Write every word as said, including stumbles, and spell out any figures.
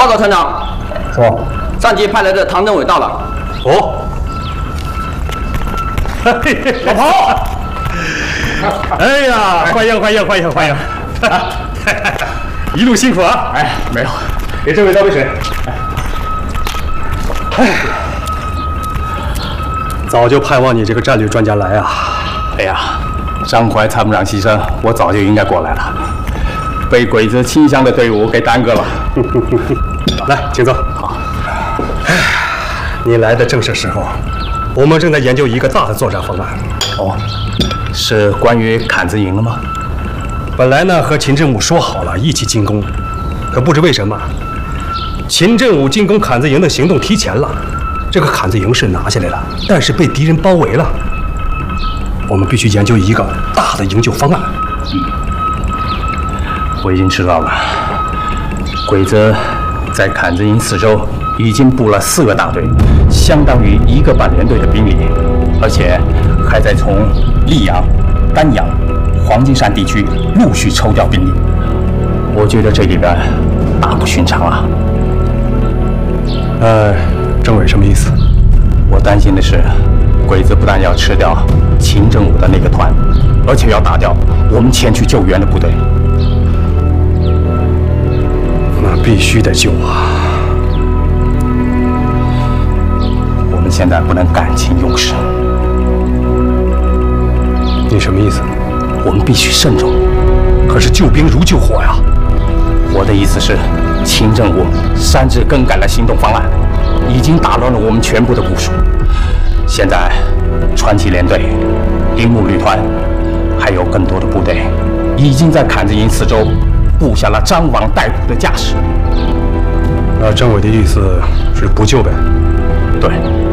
报告团长。 说， 上级派来的唐政委到了。 哦。老彭。哎呀，欢迎欢迎欢迎欢迎！一路辛苦啊！ 哎，没有，给政委倒杯水。 哎，早就盼望你这个战略专家来啊！ 哎呀，张怀参谋长牺牲，我早就应该过来了，被鬼子清乡的队伍给耽搁了。 来，请坐。好。哎，你来的正是时候，我们正在研究一个大的作战方案。 哦，是关于坎子营了吗？ 本来呢，和秦振武说好了一起进攻，可不知为什么，秦振武进攻坎子营的行动提前了。这个坎子营是拿下来了，但是被敌人包围了。我们必须研究一个大的营救方案。 嗯，我已经知道了。鬼子在坎子营四周已经布了四个大队，相当于一个半连队的兵力，而且还在从溧阳、丹阳、黄金山地区陆续抽调兵力。我觉得这里边大不寻常啊。 呃，政委什么意思？ 我担心的是，鬼子不但要吃掉秦政武的那个团，而且要打掉我们前去救援的部队。 那必须得救啊！ 我们现在不能感情用事。 你什么意思？ 我们必须慎重。 可是救兵如救火呀！ 我的意思是，秦政武擅自更改了行动方案，已经打乱了我们全部的部署。现在，传奇连队、铃木旅团，还有更多的部队，已经在坎子营四周布下了张网逮捕的架势。 那政委的意思是不救呗？ 对。